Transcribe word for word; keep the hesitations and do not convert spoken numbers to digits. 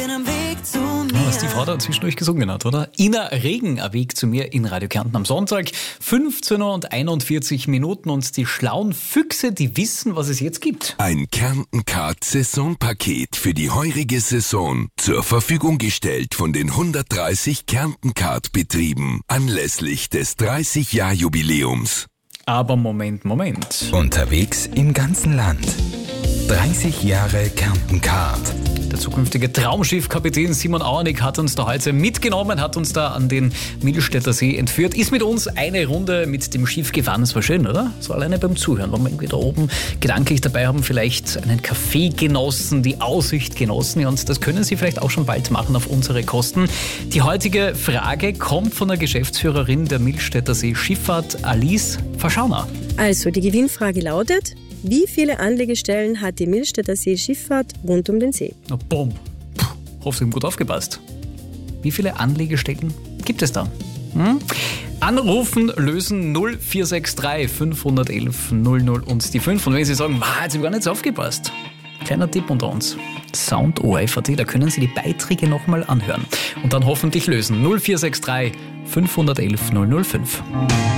bin am Weg zu mir. Was die Frau da zwischendurch gesungen hat, oder? Ina Regen, ein Weg zu mir in Radio Kärnten am Sonntag. fünfzehn Uhr und einundvierzig Minuten und die schlauen Füchse, die wissen, was es jetzt gibt. Ein Kärnten-Card-Saisonpaket für die heurige Saison. Zur Verfügung gestellt von den hundertdreißig Kärnten-Card-Betrieben anlässlich des dreißig-Jahr-Jubiläums. Aber Moment, Moment. Unterwegs im ganzen Land. dreißig Jahre Kärnten-Card. Der zukünftige Traumschiffkapitän Simon Auernick hat uns da heute mitgenommen, hat uns da an den Millstätter See entführt, ist mit uns eine Runde mit dem Schiff gefahren. Das war schön, oder? So alleine beim Zuhören, wenn wir irgendwie da oben gedanklich dabei haben, vielleicht einen Kaffee genossen, die Aussicht genossen. Ja, und das können Sie vielleicht auch schon bald machen auf unsere Kosten. Die heutige Frage kommt von der Geschäftsführerin der Millstätter See Schifffahrt, Alice Verschauner. Also, die Gewinnfrage lautet: Wie viele Anlegestellen hat die Millstätter See Schifffahrt rund um den See? Na, bumm. Puh, hoffe, Sie haben gut aufgepasst. Wie viele Anlegestellen gibt es da? Hm? Anrufen, lösen null vier sechs drei fünf eins eins null null und die fünf. Und wenn Sie sagen, jetzt habe ich gar nicht so aufgepasst. Kleiner Tipp unter uns. Sound O R F Punkt A T, da können Sie die Beiträge nochmal anhören. Und dann hoffentlich lösen null vier sechs drei fünf eins eins null null fünf.